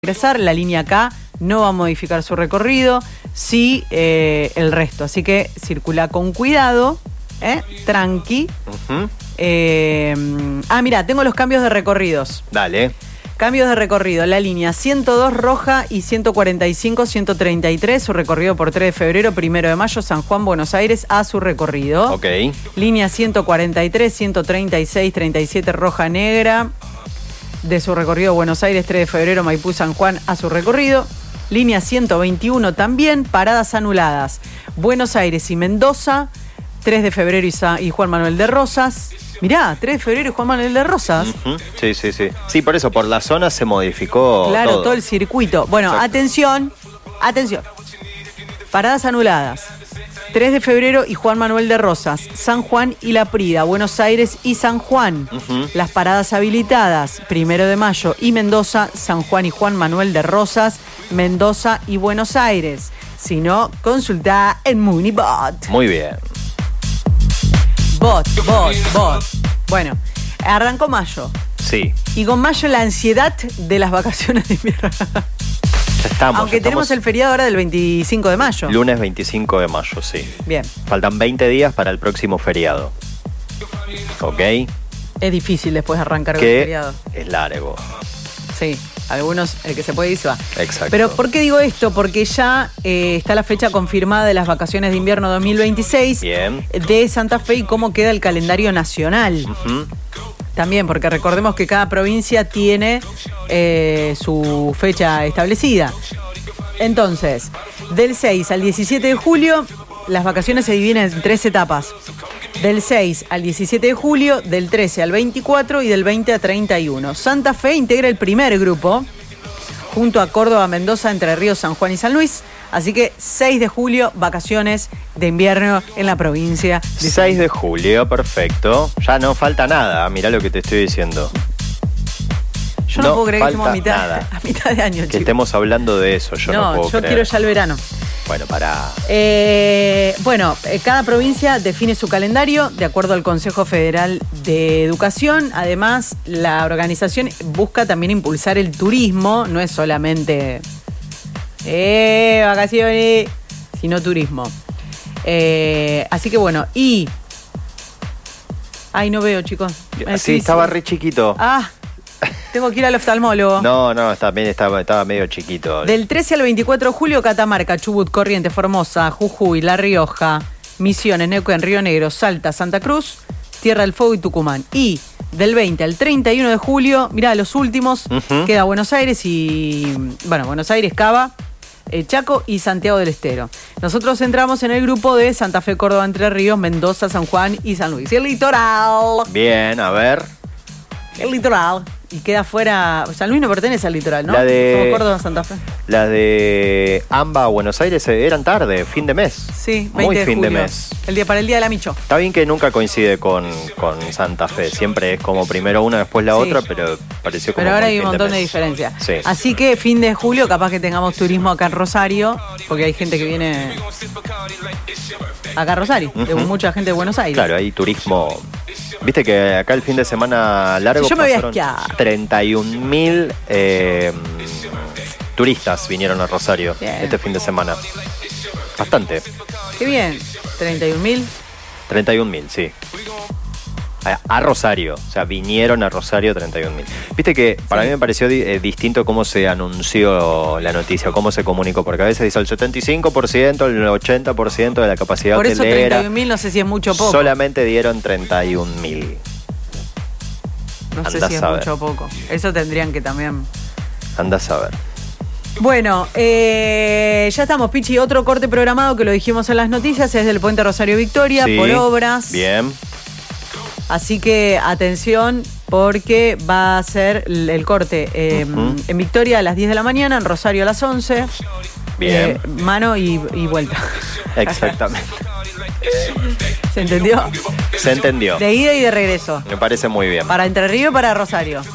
ingresar, la línea K no va a modificar su recorrido, sí el resto, así que circula con cuidado, tranqui. Mira, tengo los cambios de recorridos. Dale. Cambios de recorrido, la línea 102 roja y 145, 133, su recorrido por 3 de febrero, 1 de mayo, San Juan, Buenos Aires, a su recorrido. Ok. Línea 143, 136, 37 roja negra, de su recorrido Buenos Aires, 3 de febrero, Maipú, San Juan, a su recorrido. Línea 121 también, paradas anuladas. Buenos Aires y Mendoza, 3 de febrero y Juan Manuel de Rosas. Mirá, 3 de febrero y Juan Manuel de Rosas. Sí. Sí, por eso, por la zona se modificó claro, todo el circuito. Bueno, exacto. Atención. Paradas anuladas. 3 de febrero y Juan Manuel de Rosas, San Juan y La Prida, Buenos Aires y San Juan. Las paradas habilitadas, 1 de mayo y Mendoza, San Juan y Juan Manuel de Rosas, Mendoza y Buenos Aires. Si no, consulta en Munibot. Muy bien. Bot. Bueno, arrancó mayo. Sí. Y con mayo la ansiedad de las vacaciones de invierno. Aunque tenemos el feriado ahora del 25 de mayo. Lunes 25 de mayo, sí. Bien. Faltan 20 días para el próximo feriado. ¿Ok? Es difícil después arrancar con el feriado. Es largo. Sí, algunos, el que se puede ir se va. Exacto. Pero ¿por qué digo esto? Porque ya está la fecha confirmada de las vacaciones de invierno 2026. Bien. De Santa Fe y cómo queda el calendario nacional. También, porque recordemos que cada provincia tiene su fecha establecida. Entonces, del 6 al 17 de julio, las vacaciones se dividen en 3 etapas. Del 6 al 17 de julio, del 13 al 24 y del 20 a 31. Santa Fe integra el primer grupo, junto a Córdoba, Mendoza, Entre Ríos, San Juan y San Luis. Así que 6 de julio, vacaciones de invierno en la provincia de 6 de julio, perfecto. Ya no falta nada, mirá lo que te estoy diciendo. Yo no puedo creer que estemos a mitad de año, chicos. Que estemos hablando de eso, yo no puedo creer. Yo quiero ya el verano. Bueno, pará. Cada provincia define su calendario de acuerdo al Consejo Federal de Educación. Además, la organización busca también impulsar el turismo, no es solamente vacaciones, sino turismo. Así que bueno, no veo, chicos. Sí, estaba re chiquito. Tengo que ir al oftalmólogo. No, también estaba medio chiquito. Del 13 al 24 de julio, Catamarca, Chubut, Corrientes, Formosa, Jujuy, La Rioja, Misiones, Neuquén, Río Negro, Salta, Santa Cruz, Tierra del Fuego y Tucumán. Y del 20 al 31 de julio, mirá, los últimos, queda Buenos Aires Buenos Aires, Cava, Chaco y Santiago del Estero. Nosotros entramos en el grupo de Santa Fe, Córdoba, Entre Ríos, Mendoza, San Juan y San Luis. Y el litoral. Bien, a ver. El litoral. Y queda fuera. San Luis no pertenece al litoral, ¿no? La de Como Córdoba, Santa Fe. La de AMBA, Buenos Aires, eran tarde, fin de mes. Sí, 20 muy de fin julio. de mes. Para el día de la Micho. Está bien que nunca coincide con Santa Fe. Siempre es como primero una, después la otra, pero pareció como. Pero ahora hay un montón de diferencias. Sí. Así que fin de julio, capaz que tengamos turismo acá en Rosario, porque hay gente que viene acá a Rosario, mucha gente de Buenos Aires. Claro, hay turismo. Viste que acá el fin de semana largo yo me voy a pasaron esquiar. 31.000 turistas vinieron a Rosario este fin de semana. Bastante. Qué bien. 31.000. 31.000, sí. A Rosario, o sea, vinieron a Rosario 31.000. Viste que para mí me pareció distinto cómo se anunció la noticia, cómo se comunicó, porque a veces dice el 75%, el 80% de la capacidad hotelera. Por eso 31.000 no sé si es mucho o poco. Solamente dieron 31.000. No sé si es mucho o poco. Eso tendrían que también. Andás a ver. Bueno, ya estamos, Pichi. Otro corte programado que lo dijimos en las noticias es del Puente Rosario Victoria, por obras. Bien. Así que atención, porque va a ser el corte en Victoria a las 10 de la mañana, en Rosario a las 11. Bien. Mano y vuelta. Exactamente. ¿Se entendió? Se entendió. De ida y de regreso. Me parece muy bien. Para Entre Ríos y para Rosario.